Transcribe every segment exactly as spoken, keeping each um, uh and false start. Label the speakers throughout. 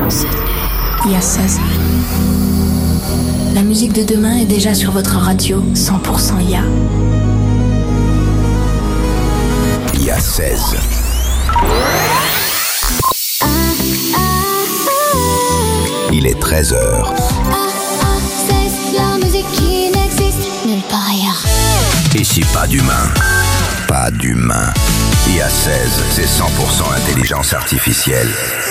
Speaker 1: I A seize. La musique de demain est déjà sur votre radio cent pour cent I A.
Speaker 2: I A seize. Il est treize heures.
Speaker 3: La musique qui n'existe nulle part ailleurs.
Speaker 2: Ici, pas d'humain. Pas d'humain. I A seize, c'est cent pour cent intelligence artificielle.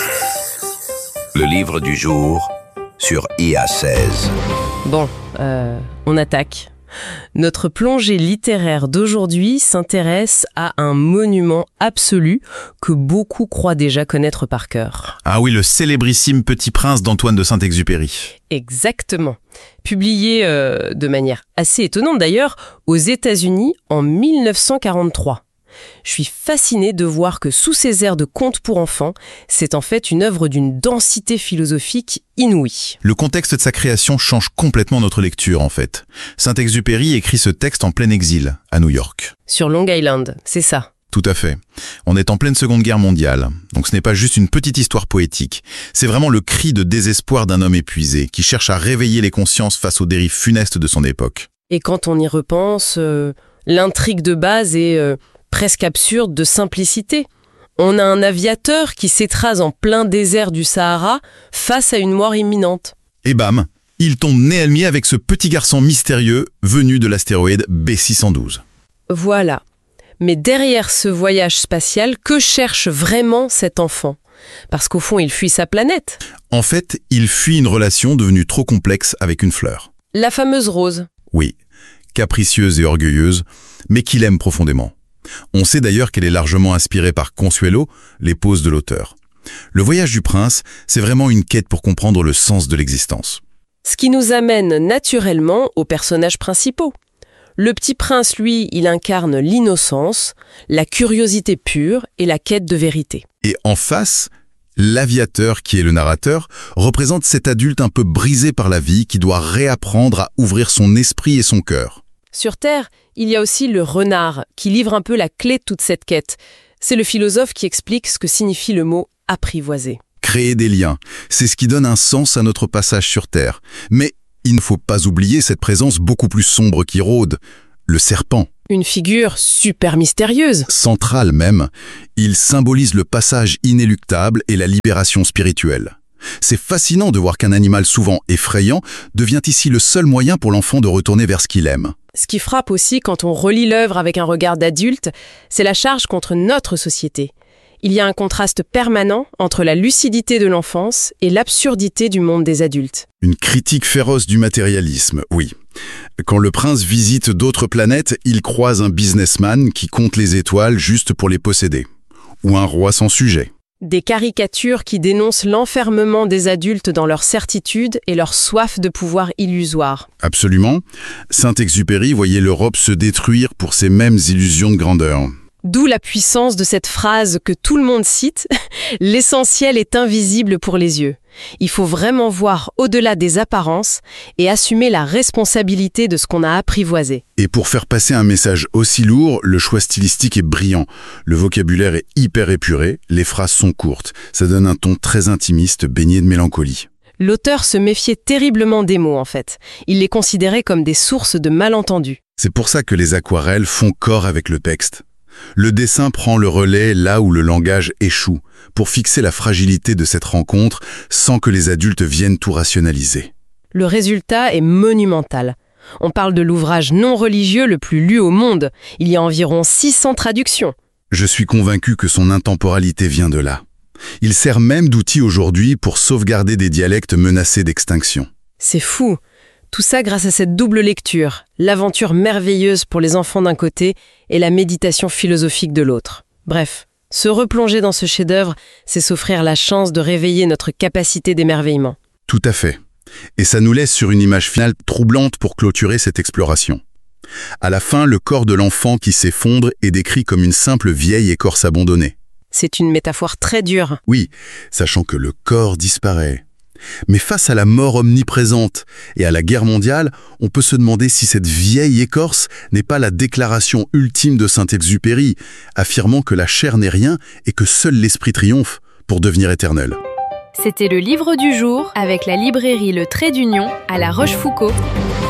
Speaker 2: Le livre du jour sur I A seize.
Speaker 4: Bon, euh, on attaque. Notre plongée littéraire d'aujourd'hui s'intéresse à un monument absolu que beaucoup croient déjà connaître par cœur.
Speaker 5: Ah oui, le célébrissime Petit Prince d'Antoine de Saint-Exupéry.
Speaker 4: Exactement. Publié euh, de manière assez étonnante d'ailleurs aux États-Unis en mille neuf cent quarante-trois. Je suis fascinée de voir que sous ces airs de conte pour enfants, c'est en fait une œuvre d'une densité philosophique inouïe.
Speaker 5: Le contexte de sa création change complètement notre lecture en fait. Saint-Exupéry écrit ce texte en plein exil, à New York.
Speaker 4: Sur Long Island, c'est ça.
Speaker 5: Tout à fait. On est en pleine Seconde Guerre mondiale, donc ce n'est pas juste une petite histoire poétique. C'est vraiment le cri de désespoir d'un homme épuisé, qui cherche à réveiller les consciences face aux dérives funestes de son époque.
Speaker 4: Et quand on y repense, euh, l'intrigue de base est... Euh, presque absurde de simplicité. On a un aviateur qui s'écrase en plein désert du Sahara face à une mort imminente.
Speaker 5: Et bam, il tombe nez à nez avec ce petit garçon mystérieux venu de l'astéroïde B six cent douze.
Speaker 4: Voilà. Mais derrière ce voyage spatial, que cherche vraiment cet enfant ? Parce qu'au fond, il fuit sa planète.
Speaker 5: En fait, il fuit une relation devenue trop complexe avec une fleur.
Speaker 4: La fameuse rose.
Speaker 5: Oui, capricieuse et orgueilleuse, mais qu'il aime profondément. On sait d'ailleurs qu'elle est largement inspirée par Consuelo, l'épouse de l'auteur. Le voyage du prince, c'est vraiment une quête pour comprendre le sens de l'existence.
Speaker 4: Ce qui nous amène naturellement aux personnages principaux. Le petit prince, lui, il incarne l'innocence, la curiosité pure et la quête de vérité.
Speaker 5: Et en face, l'aviateur, qui est le narrateur, représente cet adulte un peu brisé par la vie qui doit réapprendre à ouvrir son esprit et son cœur.
Speaker 4: Sur Terre, il y a aussi le renard, qui livre un peu la clé de toute cette quête. C'est le philosophe qui explique ce que signifie le mot « apprivoiser ».
Speaker 5: Créer des liens, c'est ce qui donne un sens à notre passage sur Terre. Mais il ne faut pas oublier cette présence beaucoup plus sombre qui rôde, le serpent.
Speaker 4: Une figure super mystérieuse.
Speaker 5: Centrale même, il symbolise le passage inéluctable et la libération spirituelle. C'est fascinant de voir qu'un animal souvent effrayant devient ici le seul moyen pour l'enfant de retourner vers ce qu'il aime.
Speaker 4: Ce qui frappe aussi quand on relit l'œuvre avec un regard d'adulte, c'est la charge contre notre société. Il y a un contraste permanent entre la lucidité de l'enfance et l'absurdité du monde des adultes.
Speaker 5: Une critique féroce du matérialisme, oui. Quand le prince visite d'autres planètes, il croise un businessman qui compte les étoiles juste pour les posséder. Ou un roi sans sujet.
Speaker 4: Des caricatures qui dénoncent l'enfermement des adultes dans leur certitude et leur soif de pouvoir illusoire.
Speaker 5: Absolument. Saint-Exupéry voyait l'Europe se détruire pour ces mêmes illusions de grandeur.
Speaker 4: D'où la puissance de cette phrase que tout le monde cite « L'essentiel est invisible pour les yeux ». Il faut vraiment voir au-delà des apparences et assumer la responsabilité de ce qu'on a apprivoisé.
Speaker 5: Et pour faire passer un message aussi lourd, le choix stylistique est brillant. Le vocabulaire est hyper épuré, les phrases sont courtes. Ça donne un ton très intimiste, baigné de mélancolie.
Speaker 4: L'auteur se méfiait terriblement des mots, en fait. Il les considérait comme des sources de malentendus.
Speaker 5: C'est pour ça que les aquarelles font corps avec le texte. Le dessin prend le relais là où le langage échoue, pour fixer la fragilité de cette rencontre sans que les adultes viennent tout rationaliser.
Speaker 4: Le résultat est monumental. On parle de l'ouvrage non religieux le plus lu au monde. Il y a environ six cents traductions.
Speaker 5: Je suis convaincu que son intemporalité vient de là. Il sert même d'outil aujourd'hui pour sauvegarder des dialectes menacés d'extinction.
Speaker 4: C'est fou. Tout ça grâce à cette double lecture, l'aventure merveilleuse pour les enfants d'un côté et la méditation philosophique de l'autre. Bref, se replonger dans ce chef-d'œuvre, c'est s'offrir la chance de réveiller notre capacité d'émerveillement.
Speaker 5: Tout à fait. Et ça nous laisse sur une image finale troublante pour clôturer cette exploration. À la fin, le corps de l'enfant qui s'effondre est décrit comme une simple vieille écorce abandonnée.
Speaker 4: C'est une métaphore très dure.
Speaker 5: Oui, sachant que le corps disparaît. Mais face à la mort omniprésente et à la guerre mondiale, on peut se demander si cette vieille écorce n'est pas la déclaration ultime de Saint-Exupéry, affirmant que la chair n'est rien et que seul l'esprit triomphe pour devenir éternel.
Speaker 6: C'était le livre du jour avec la librairie Le Trait d'Union à La Rochefoucauld.